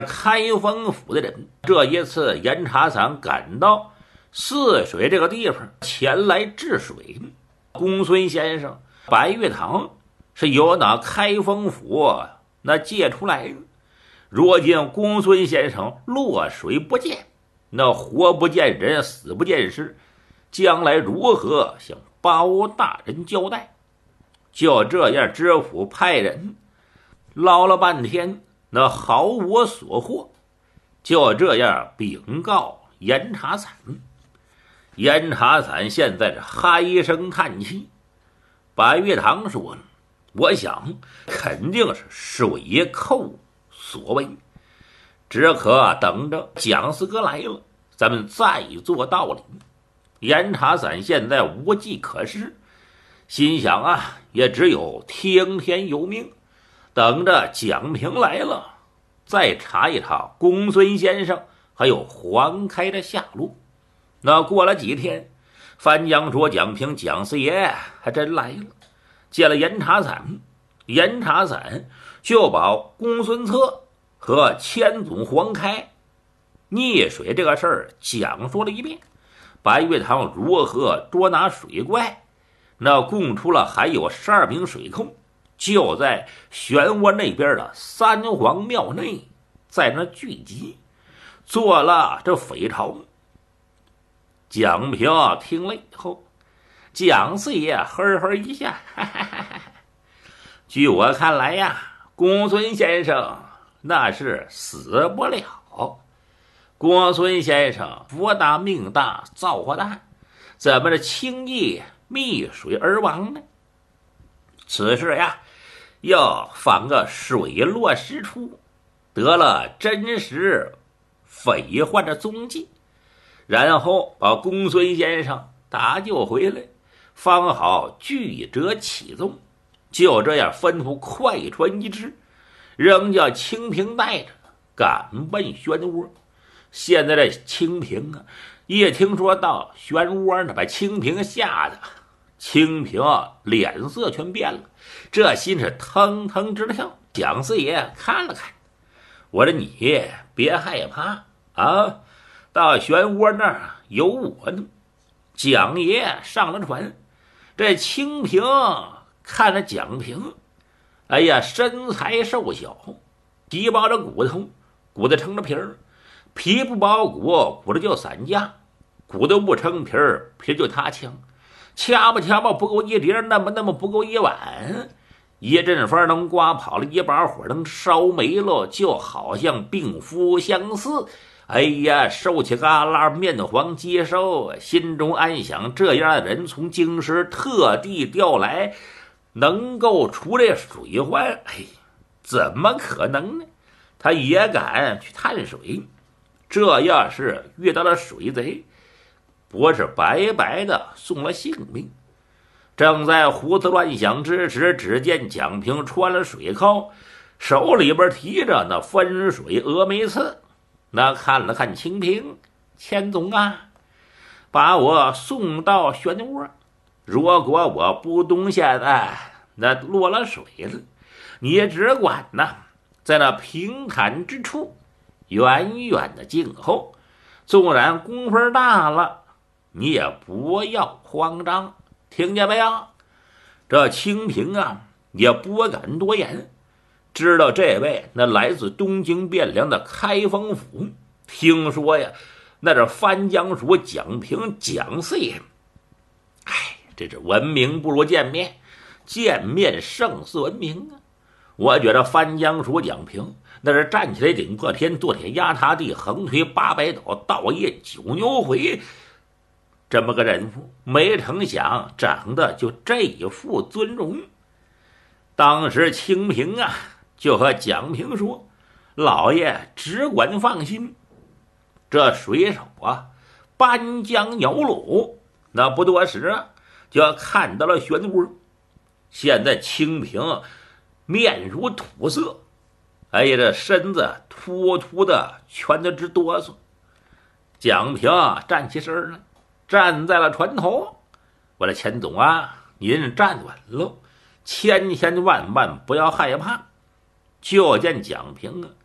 开封府的人这一次严查散赶到泗水这个地方前来治水，公孙先生、白玉堂是由那开封府那借出来的。如今公孙先生落水不见，那活不见人，死不见尸，将来如何向包大人交代？就这样，知府派人捞了半天，那毫无所获。就这样禀告严查散，严查散现在是唉声叹气。白玉堂说了，我想肯定是水寇所为，只可等着蒋四哥来了，咱们再做道理。严查散现在无计可施，心想啊，也只有听天由命，等着蒋平来了，再查一查公孙先生还有黄开的下落。那过了几天，范江说蒋平蒋四爷还真来了，见了严查散，严查散就把公孙策和千总黄开溺水这个事儿讲述了一遍。白玉堂如何捉拿水怪，那供出了还有12名水寇，就在漩涡那边的三皇庙内，在那聚集，做了这匪巢。蒋平听了以后，蒋四爷呵呵一笑，哈哈哈哈，据我看来呀，公孙先生那是死不了。公孙先生福大命大，造化大，怎么这轻易溺水而亡呢？此事呀，要放个水落石出，得了真实匪患的踪迹，然后把公孙先生搭救回来，方好据折起奏。就这样吩咐快船一只，仍叫清平带着赶奔漩涡。现在这清平啊，一听说到漩涡呢，把清平吓得清平脸色全变了，这心是腾腾直跳。蒋四爷看了看，我说你别害怕啊，到漩涡那儿有我呢。蒋爷上了船，这清平看着蒋平，哎呀，身材瘦小，皮包着骨头，骨头撑着皮儿，皮不包骨，骨头就散架，骨头不成皮儿，皮就塌枪，掐吧不够一碟，那么不够一碗，一阵风能刮跑了，一把火能烧没了，就好像病夫相似。哎呀，瘦起嘎啦，面黄肌瘦，心中暗想，这样的人从京师特地调来，能够除这水患，哎，怎么可能呢？他也敢去探水，这要是遇到了水贼，不是白白的送了性命。正在胡思乱想之时，只见蒋平穿了水铐，手里边提着那分水峨眉刺，那看了看清平，千总啊，把我送到漩涡，如果我不动现在那落了水了，你只管呐，在那平坦之处远远的静候，纵然功夫大了，你也不要慌张，听见没有？这清平啊也不敢多言，知道这位那来自东京汴梁的开封府，听说呀，那是藩江署蒋平蒋四爷。哎，这是闻名不如见面，见面胜似闻名啊！我觉得藩江署蒋平那是站起来顶破天，坐铁压塌地，横推800斗，倒夜9牛回，这么个人物，没成想长得就这副尊容。当时清平啊就和蒋平说，老爷只管放心，这水手啊搬江摇橹，那不多时啊就要看到了漩涡。现在清平面如土色，哎呀，这身子突突的全都直哆嗦。蒋平站起身来，站在了船头。我说钱总啊，您站稳了，千万不要害怕。就见蒋平啊